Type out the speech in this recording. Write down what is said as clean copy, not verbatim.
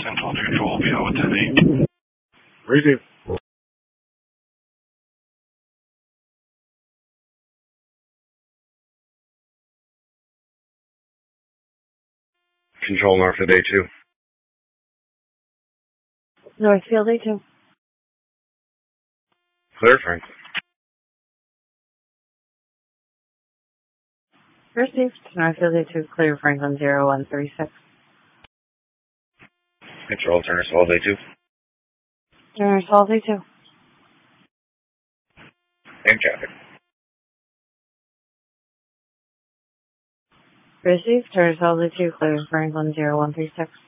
Central to Control, PO at 10-8. Receive. Control Northfield A2. Northfield A2. Clear, Frank. Received. Northfield A2, clear Franklin 0136. Control Turner Falls A2. Turner Falls A2. And traffic. Received. Turner Falls A2, clear Franklin 0136.